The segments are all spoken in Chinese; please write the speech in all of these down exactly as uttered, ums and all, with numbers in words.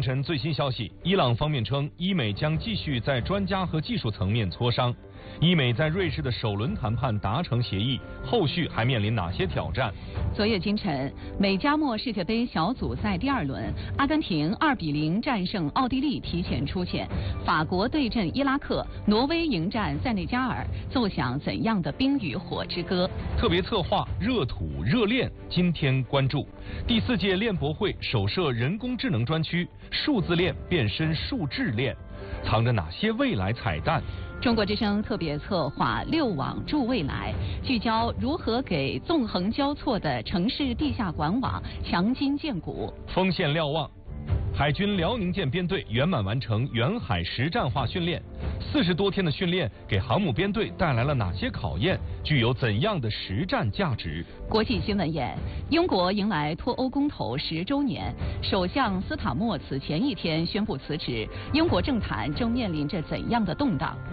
今晨最新消息，伊朗方面称，伊美将继续在专家和技术层面磋商。伊美在瑞士的首轮谈判达成协议，后续还面临哪些挑战？ 昨夜今晨，美加墨世界杯小组赛第二轮，阿根廷二比零战胜奥地利，提前出线。法国对阵伊拉克，挪威迎战塞内加尔，奏响怎样的冰与火之歌？ 特别策划热土热炼，今天关注第四届链博会首设人工智能专区，数字链变身数智链，藏着哪些未来彩蛋？ 中国之声特别策划六网助未来，聚焦如何给纵横交错的城市地下管网强筋健骨。 锋线瞭望，海军辽宁舰编队圆满完成远海实战化训练。四十多天的训练给航母编队带来了哪些考验？具有怎样的实战价值？ 国际新闻眼，英国迎来脱欧公投十周年，首相斯塔默此前一天宣布辞职，英国政坛正面临着怎样的动荡？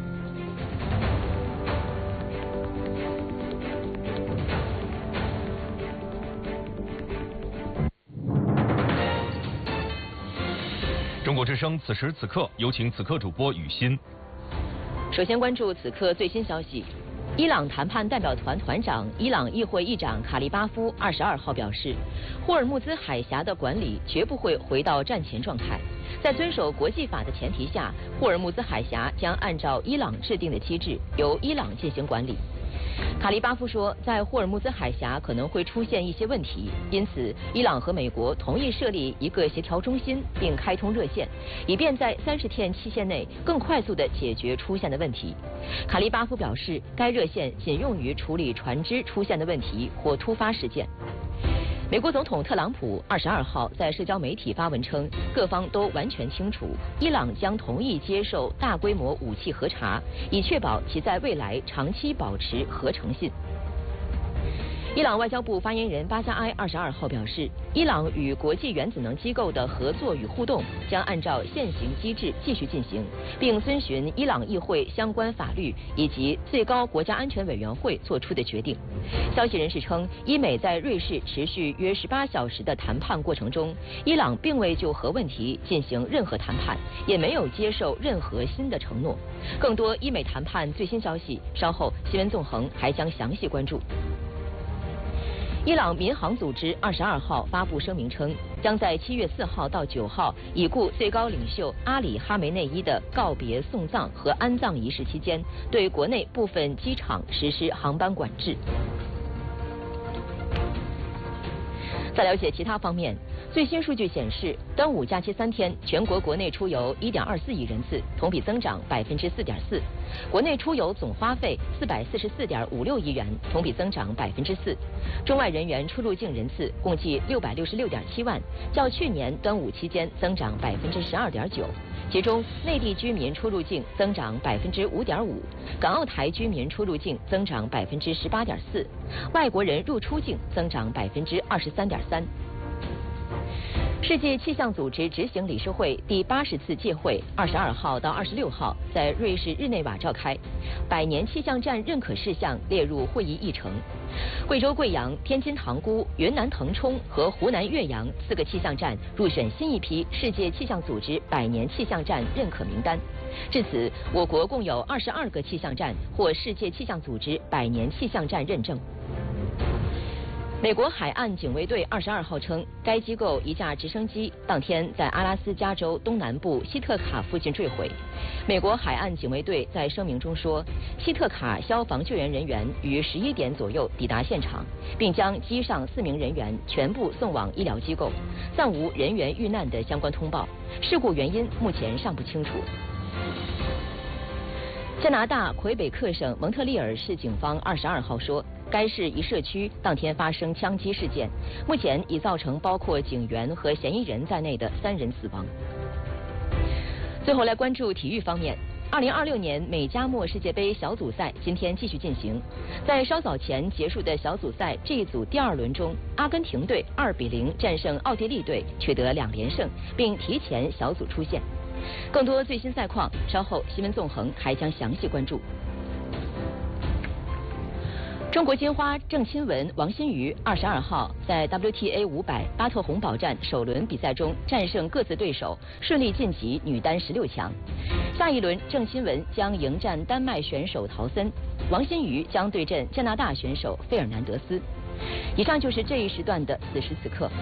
中国之声此时此刻，有请此刻主播雨欣。 首先关注此刻最新消息，伊朗谈判代表团团长、伊朗议会议长卡利巴夫二十二号表示，霍尔木兹海峡的管理绝不会回到战前状态，在遵守国际法的前提下，霍尔木兹海峡将按照伊朗制定的机制由伊朗进行管理。卡利巴夫说，在霍尔木兹海峡可能会出现一些问题，因此伊朗和美国同意设立一个协调中心，并开通热线，以便在三十天期限内更快速地解决出现的问题。卡利巴夫表示，该热线仅用于处理船只出现的问题或突发事件。美国总统特朗普二十二号在社交媒体发文称，各方都完全清楚，伊朗将同意接受大规模武器核查，以确保其在未来长期保持核诚信。伊朗外交部发言人巴加埃二十二号表示，伊朗与国际原子能机构的合作与互动将按照现行机制继续进行，并遵循伊朗议会相关法律以及最高国家安全委员会作出的决定。消息人士称，伊美在瑞士持续约十八小时的谈判过程中，伊朗并未就核问题进行任何谈判，也没有接受任何新的承诺。更多伊美谈判最新消息，稍后新闻纵横还将详细关注。伊朗民航组织二十二号发布声明称，将在七月四号到九号已故最高领袖阿里哈梅内伊的告别送葬和安葬仪式期间，对国内部分机场实施航班管制。再了解其他方面，最新数据显示，端午假期三天，全国国内出游一点二四亿人次，同比增长百分之四点四。国内出游总花费四百四十四点五六亿元，同比增长百分之四。中外人员出入境人次共计六百六十六点七万，较去年端午期间增长百分之十二点九。其中，内地居民出入境增长百分之五点五，港澳台居民出入境增长百分之十八点四，外国人入出境增长百分之二十三点三。世界气象组织执行理事会第八十次届会二十二号到二十六号在瑞士日内瓦召开，百年气象站认可事项列入会议议程。贵州贵阳、天津塘沽、云南腾冲和湖南岳阳四个气象站入选新一批世界气象组织百年气象站认可名单。至此，我国共有二十二个气象站获世界气象组织百年气象站认证。美国海岸警卫队二十二号称，该机构一架直升机当天在阿拉斯加州东南部希特卡附近坠毁。美国海岸警卫队在声明中说，希特卡消防救援人员于十一点左右抵达现场，并将机上四名人员全部送往医疗机构，暂无人员遇难的相关通报。事故原因目前尚不清楚。加拿大魁北克省蒙特利尔市警方二十二号说，该市一社区当天发生枪击事件，目前已造成包括警员和嫌疑人在内的三人死亡。最后来关注体育方面，二零二六年美加墨世界杯小组赛今天继续进行，在稍早前结束的小组赛这一组第二轮中，阿根廷队二比零战胜奥地利队，取得两连胜，并提前小组出线。更多最新赛况，稍后新闻纵横还将详细关注。 中国金花郑钦文、王欣瑜二十二号在 W T A 五百巴特洪堡站首轮比赛中战胜各自对手，顺利晋级女单十六强。下一轮，郑钦文将迎战丹麦选手陶森，王欣瑜将对阵加拿大选手费尔南德斯。以上就是这一时段的此时此刻。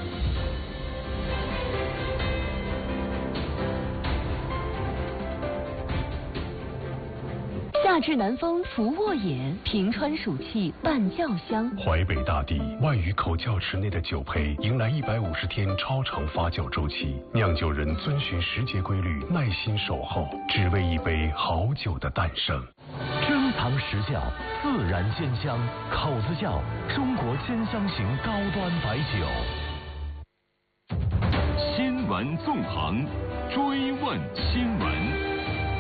夏至南风拂沃野，平川暑气伴酱香。 淮北大地万余口窖池内的酒胚迎来一百五十天超长发酵周期，酿酒人遵循时节规律，耐心守候，只为一杯好酒的诞生。 珍藏实窖，自然鲜香，口子窖中国鲜香型高端白酒。 新闻纵横，追问新闻。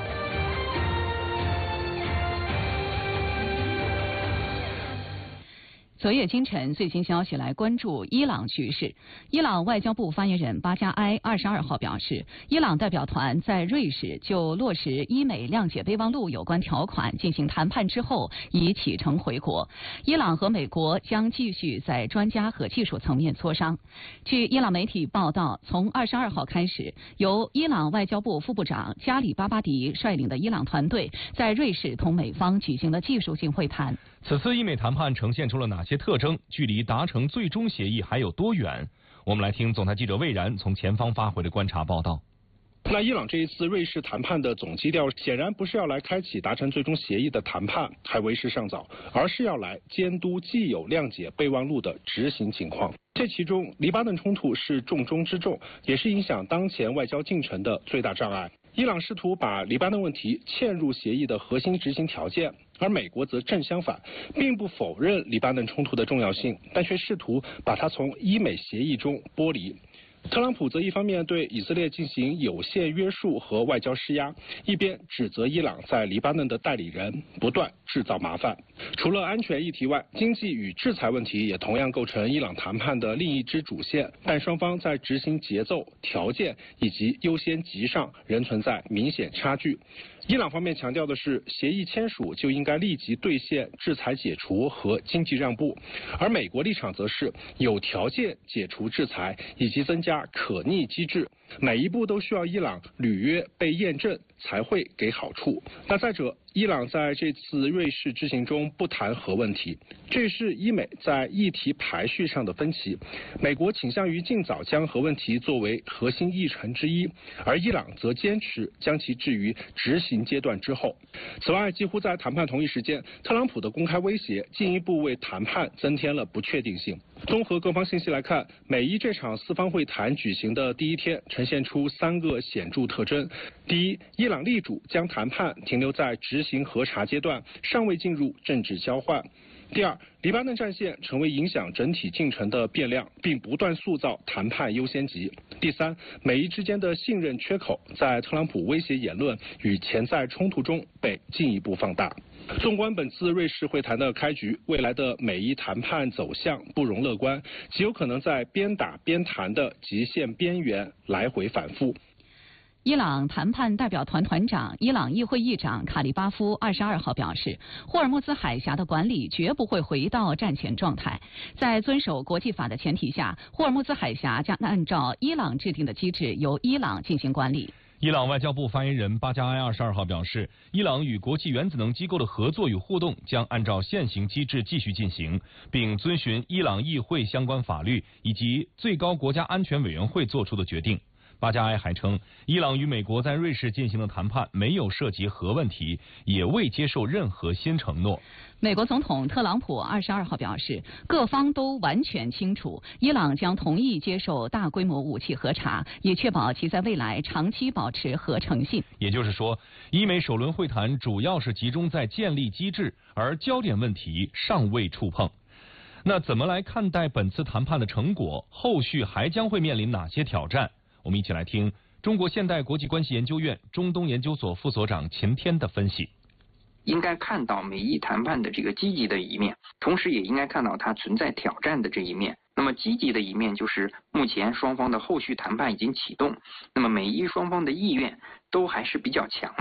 昨夜今晨最新消息来关注伊朗局势。伊朗外交部发言人巴加埃二十二号表示，伊朗代表团在瑞士就落实伊美谅解备忘录有关条款进行谈判之后，已启程回国。伊朗和美国将继续在专家和技术层面磋商。据伊朗媒体报道，从二十二号开始，由伊朗外交部副部长加里巴巴迪率领的伊朗团队在瑞士同美方举行了技术性会谈。 此次伊美谈判呈现出了哪些特征？距离达成最终协议还有多远？我们来听总台记者魏然从前方发回的观察报道。 那伊朗这一次瑞士谈判的总基调显然不是要来开启达成最终协议的谈判，还为时尚早，而是要来监督既有谅解备忘录的执行情况。这其中，黎巴嫩冲突是重中之重，也是影响当前外交进程的最大障碍。伊朗试图把黎巴嫩问题嵌入协议的核心执行条件，而美国则正相反，并不否认黎巴嫩冲突的重要性，但却试图把它从伊美协议中剥离。特朗普则一方面对以色列进行有限约束和外交施压，一边指责伊朗在黎巴嫩的代理人不断制造麻烦。除了安全议题外，经济与制裁问题也同样构成伊朗谈判的另一支主线，但双方在执行节奏、条件以及优先级上仍存在明显差距。伊朗方面强调的是，协议签署就应该立即兑现制裁解除和经济让步，而美国立场则是有条件解除制裁以及增加可逆机制，每一步都需要伊朗履约被验证才会给好处。那再者，伊朗在这次瑞士之行中不谈核问题，这是伊美在议题排序上的分歧。美国倾向于尽早将核问题作为核心议程之一，而伊朗则坚持将其置于执行阶段之后。此外，几乎在谈判同一时间，特朗普的公开威胁进一步为谈判增添了不确定性。综合各方信息来看，美伊这场四方会谈举行的第一天呈现出三个显著特征。第一，伊朗力主将谈判停留在执行核查阶段，尚未进入政治交换。第二，黎巴嫩战线成为影响整体进程的变量，并不断塑造谈判优先级。第三，美伊之间的信任缺口在特朗普威胁言论与潜在冲突中被进一步放大。纵观本次瑞士会谈的开局，未来的美伊谈判走向不容乐观，极有可能在边打边谈的极限边缘来回反复。 伊朗谈判代表团团长、伊朗议会议长卡利巴夫二十二号表示，霍尔木兹海峡的管理绝不会回到战前状态。在遵守国际法的前提下，霍尔木兹海峡将按照伊朗制定的机制由伊朗进行管理。 伊朗外交部发言人巴加埃二十二号表示，伊朗与国际原子能机构的合作与互动将按照现行机制继续进行，并遵循伊朗议会相关法律以及最高国家安全委员会作出的决定。巴加埃还称，伊朗与美国在瑞士进行的谈判没有涉及核问题，也未接受任何新承诺。 美国总统特朗普二十二号表示，各方都完全清楚，伊朗将同意接受大规模武器核查，以确保其在未来长期保持核诚信。 也就是说，伊美首轮会谈主要是集中在建立机制，而焦点问题尚未触碰。那怎么来看待本次谈判的成果？后续还将会面临哪些挑战？我们一起来听中国现代国际关系研究院中东研究所副所长秦天的分析。 应该看到美伊谈判的这个积极的一面，同时也应该看到它存在挑战的这一面。那么积极的一面就是目前双方的后续谈判已经启动，那么美伊双方的意愿都还是比较强的。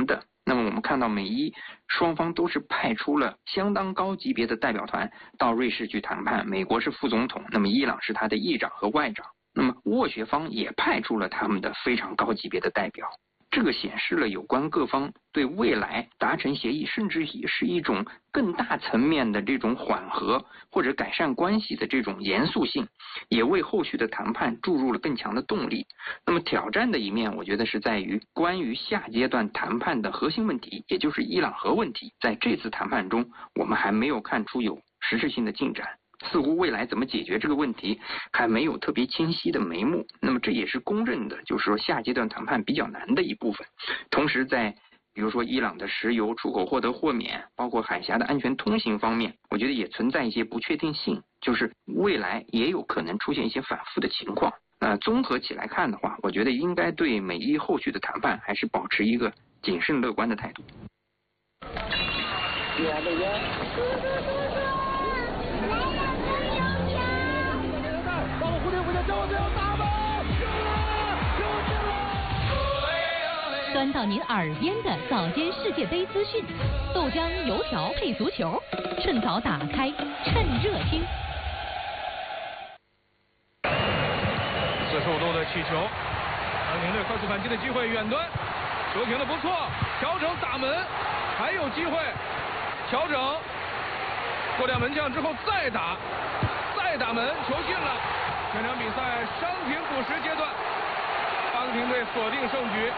那么我们看到美伊双方都是派出了相当高级别的代表团到瑞士去谈判，美国是副总统，那么伊朗是他的议长和外长，那么斡旋方也派出了他们的非常高级别的代表。这个显示了有关各方对未来达成协议，甚至也是一种更大层面的这种缓和或者改善关系的这种严肃性，也为后续的谈判注入了更强的动力。那么挑战的一面，我觉得是在于关于下阶段谈判的核心问题，也就是伊朗核问题，在这次谈判中，我们还没有看出有实质性的进展。似乎未来怎么解决这个问题还没有特别清晰的眉目，那么这也是公认的，就是说下阶段谈判比较难的一部分。同时在比如说伊朗的石油出口获得豁免，包括海峡的安全通行方面，我觉得也存在一些不确定性，就是未来也有可能出现一些反复的情况。那综合起来看的话，我觉得应该对美伊后续的谈判还是保持一个谨慎乐观的态度。 端到您耳边的早间世界杯资讯，豆浆油条配足球，趁早打开，趁热听。 四十五度的气球，阿根廷队快速反击的机会，远端球停的不错，调整打门，还有机会，调整过掉门将之后再打，再打门，球进了。全场比赛伤停补时阶段，阿根廷队锁定胜局。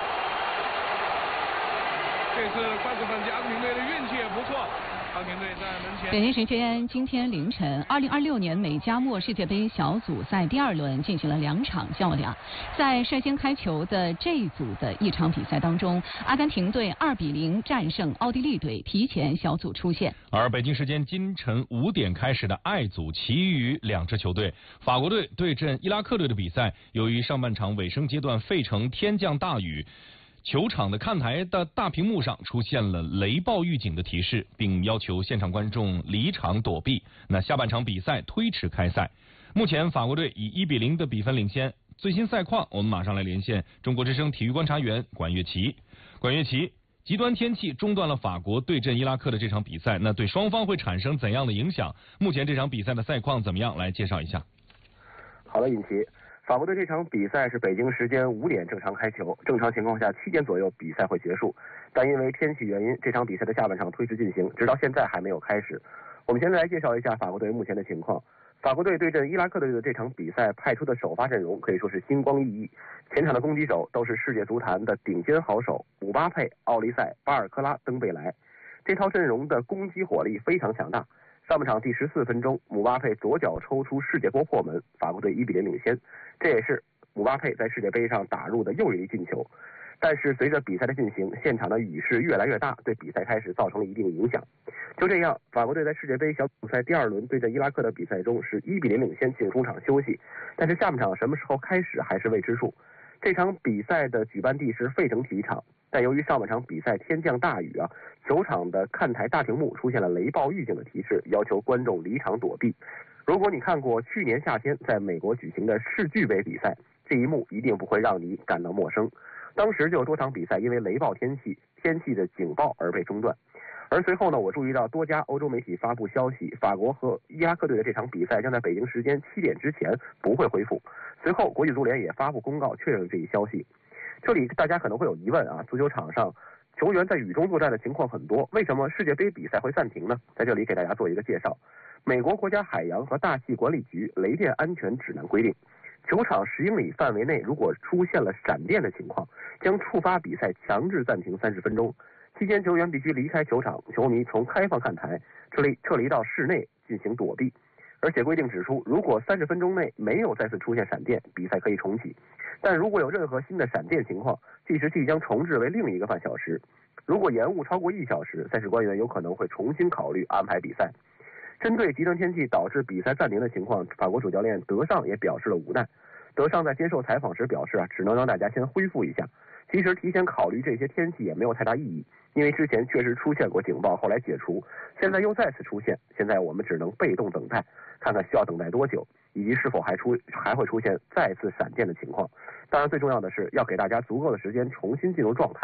这次快速反击，阿根廷队的运气也不错。阿根廷队在门前。 北京时间今天凌晨，二零二六年美加墨世界杯小组赛第二轮进行了两场较量。在率先开球的这一组的一场比赛当中，阿根廷队二比零战胜奥地利队，提前小组出线。 而北京时间今晨五点开始的 I 组，其余两支球队，法国队对阵伊拉克队的比赛，由于上半场尾声阶段费城天降大雨。球场的看台的大屏幕上出现了雷暴预警的提示，并要求现场观众离场躲避。那下半场比赛推迟开赛。目前法国队以一比零的比分领先。最新赛况，我们马上来连线中国之声体育观察员管乐琪。管乐琪，极端天气中断了法国对阵伊拉克的这场比赛，那对双方会产生怎样的影响？目前这场比赛的赛况怎么样？来介绍一下。 好的，尹奇。法国队这场比赛是北京时间五点正常开球，正常情况下七点左右比赛会结束，但因为天气原因，这场比赛的下半场推迟进行，直到现在还没有开始。我们现在来介绍一下法国队目前的情况。法国队对阵伊拉克队的这场比赛派出的首发阵容可以说是星光熠熠，前场的攻击手都是世界足坛的顶尖好手，姆巴佩、奥利塞、巴尔科拉、登贝莱，这套阵容的攻击火力非常强大。上半场第十四分钟，姆巴佩左脚抽出世界波破门，法国队一比零领先，这也是姆巴佩在世界杯上打入的又一粒进球。但是随着比赛的进行，现场的雨势越来越大，对比赛开始造成了一定影响。就这样，法国队在世界杯小组赛第二轮对阵伊拉克的比赛中是一比零领先，进入中场休息。但是下半场什么时候开始还是未知数。这场比赛的举办地是费城体育场，但由于上半场比赛天降大雨啊，球场的看台大屏幕出现了雷暴预警的提示，要求观众离场躲避。如果你看过去年夏天在美国举行的世俱杯比赛，这一幕一定不会让你感到陌生。当时就有多场比赛因为雷暴天气天气的警报而被中断。而随后呢，我注意到多家欧洲媒体发布消息，法国和伊拉克队的这场比赛将在北京时间七点之前不会恢复。随后，国际足联也发布公告确认了这一消息。这里大家可能会有疑问啊，足球场上球员在雨中作战的情况很多，为什么世界杯比赛会暂停呢？在这里给大家做一个介绍。美国国家海洋和大气管理局雷电安全指南规定，球场十英里范围内如果出现了闪电的情况，将触发比赛强制暂停三十分钟。期间球员必须离开球场，球迷从开放看台撤离撤离到室内进行躲避。而且规定指出，如果三十分钟内没有再次出现闪电，比赛可以重启；但如果有任何新的闪电情况，计时器将重置为另一个半小时。如果延误超过一小时，赛事官员有可能会重新考虑安排比赛。针对极端天气导致比赛暂停的情况，法国主教练德尚也表示了无奈。德尚在接受采访时表示啊，只能让大家先恢复一下。其实提前考虑这些天气也没有太大意义，因为之前确实出现过警报，后来解除，现在又再次出现，现在我们只能被动等待，看看需要等待多久，以及是否还出还会出现再次闪电的情况。当然最重要的是要给大家足够的时间重新进入状态。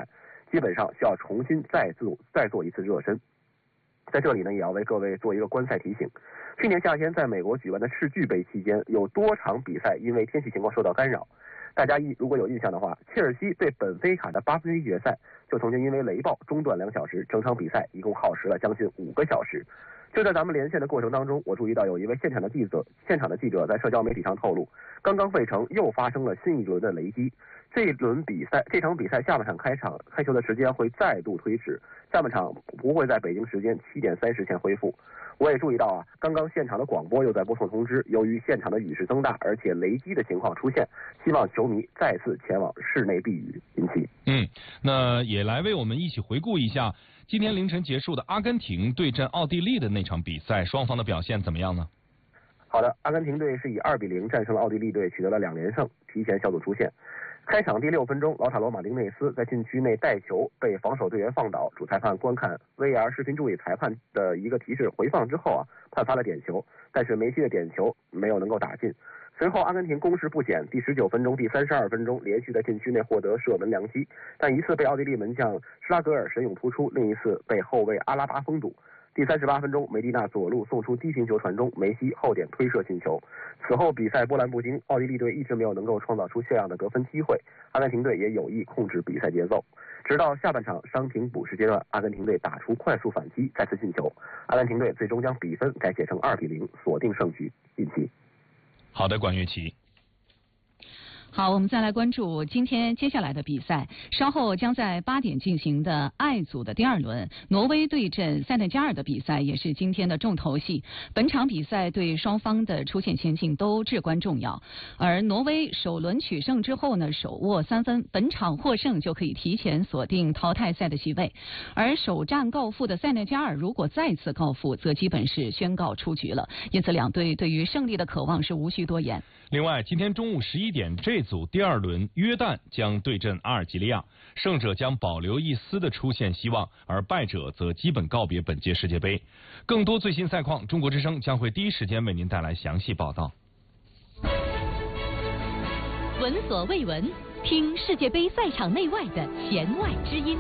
基本上需要重新再做再做一次热身。在这里呢，也要为各位做一个观赛提醒。去年夏天在美国举办的世俱杯期间，有多场比赛因为天气情况受到干扰。大家一如果有印象的话，切尔西对本菲卡的八分之一决赛就曾经因为雷暴中断两小时，整场比赛一共耗时了将近五个小时。就在咱们连线的过程当中，我注意到有一位现场的记者，现场的记者在社交媒体上透露，刚刚费城又发生了新一轮的雷击。这一轮比赛，这场比赛下半场开场开球的时间会再度推迟，下半场不会在北京时间七点三十前恢复。我也注意到啊，刚刚现场的广播又在播送通知，由于现场的雨势增大，而且雷击的情况出现，希望球迷再次前往室内避雨。引起嗯，那也来为我们一起回顾一下今天凌晨结束的阿根廷对阵奥地利的那场比赛，双方的表现怎么样呢？ 好的，阿根廷队是以二比零战胜了奥地利队，取得了两连胜，提前小组出线。开场第六分钟，老塔罗马丁内斯在禁区内带球被防守队员放倒，主裁判观看 V R 视频助理裁判的一个提示回放之后啊，判罚了点球，但是梅西的点球没有能够打进。随后阿根廷攻势不减，第十九分钟、第三十二分钟连续在禁区内获得射门良机，但一次被奥地利门将施拉格尔神勇突出，另一次被后卫阿拉巴封堵。第三十八分钟，梅蒂纳左路送出低平球传中，梅西后点推射进球。此后比赛波澜不惊，奥地利队一直没有能够创造出像样的得分机会，阿根廷队也有意控制比赛节奏。直到下半场伤停补时阶段，阿根廷队打出快速反击，再次进球，阿根廷队最终将比分改写成二比零，锁定胜局。引起好的，管乐琪。 好，我们再来关注今天接下来的比赛。稍后将在八点进行的 I 组的第二轮，挪威对阵塞内加尔的比赛也是今天的重头戏。本场比赛对双方的出线前景都至关重要。而挪威首轮取胜之后呢，手握三分，本场获胜就可以提前锁定淘汰赛的席位。而首战告负的塞内加尔如果再次告负，则基本是宣告出局了。因此，两队对于胜利的渴望是无需多言。 另外，今天中午十一点，这组第二轮约旦将对阵阿尔及利亚，胜者将保留一丝的出线希望，而败者则基本告别本届世界杯。更多最新赛况，中国之声将会第一时间为您带来详细报道。 闻所未闻，听世界杯赛场内外的弦外之音。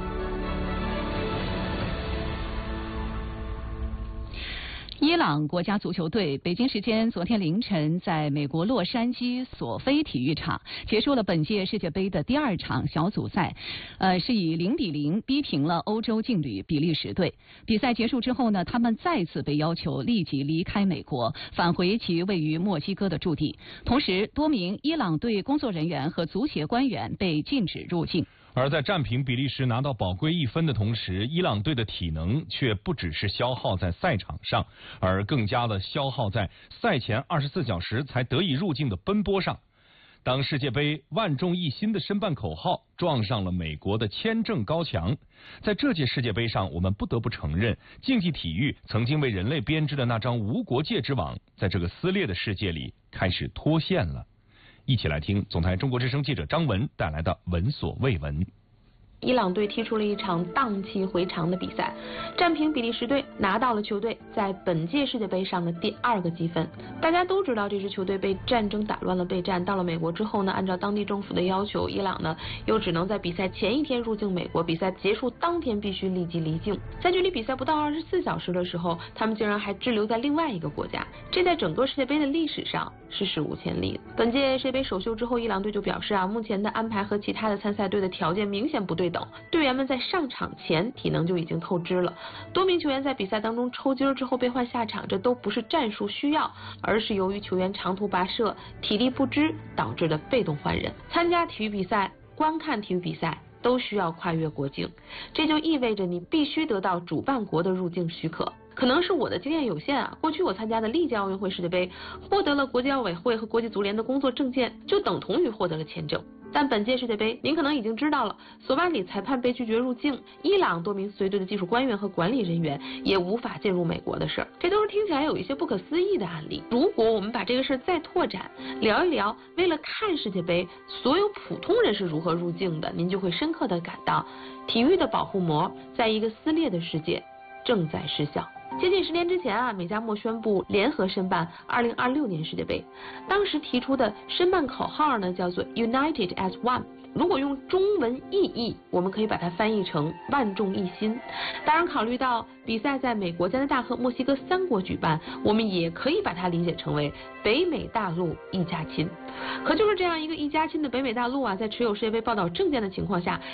伊朗国家足球队北京时间昨天凌晨在美国洛杉矶索菲体育场结束了本届世界杯的第二场小组赛，呃，是以零比零逼平了欧洲劲旅比利时队。比赛结束之后呢，他们再次被要求立即离开美国，返回其位于墨西哥的驻地。同时，多名伊朗队工作人员和足协官员被禁止入境。 而在战平比利时拿到宝贵一分的同时，伊朗队的体能却不只是消耗在赛场上，而更加的消耗在赛前二十四小时才得以入境的奔波上。当世界杯万众一心的申办口号撞上了美国的签证高墙，在这届世界杯上，我们不得不承认，竞技体育曾经为人类编织的那张无国界之网，在这个撕裂的世界里开始脱线了。一起来听总台中国之声记者张文带来的闻所未闻。 伊朗队踢出了一场荡气回肠的比赛，战平比利时队，拿到了球队在本届世界杯上的第二个积分。大家都知道这支球队被战争打乱了备战，到了美国之后呢，按照当地政府的要求，伊朗呢又只能在比赛前一天入境美国，比赛结束当天必须立即离境。在距离比赛不到二十四小时的时候，他们竟然还滞留在另外一个国家，这在整个世界杯的历史上是史无前例的。本届世界杯首秀之后，伊朗队就表示啊，目前的安排和其他的参赛队的条件明显不对等。队员们在上场前体能就已经透支了，多名球员在比赛当中抽筋之后被换下场，这都不是战术需要，而是由于球员长途跋涉、体力不支导致的被动换人。参加体育比赛、观看体育比赛都需要跨越国境，这就意味着你必须得到主办国的入境许可。可能是我的经验有限啊，过去我参加的历届奥运会、世界杯，获得了国际奥委会和国际足联的工作证件，就等同于获得了签证。但本届世界杯，您可能已经知道了，索马里裁判被拒绝入境，伊朗多名随队的技术官员和管理人员也无法进入美国的事儿，这都是听起来有一些不可思议的案例。如果我们把这个事儿再拓展，聊一聊为了看世界杯，所有普通人是如何入境的，您就会深刻的感到，体育的保护膜在一个撕裂的世界正在失效。接近十年之前啊，美加墨宣布联合申办二零二六年世界杯。当时提出的申办口号呢，叫做 United as One， 如果用中文意译，我们可以把它翻译成万众一心。当然，考虑到比赛在美国、加拿大和墨西哥三国举办，我们也可以把它理解成为北美大陆一家亲。可就是这样一个一家亲的北美大陆啊，在持有世界杯报道证件的情况下，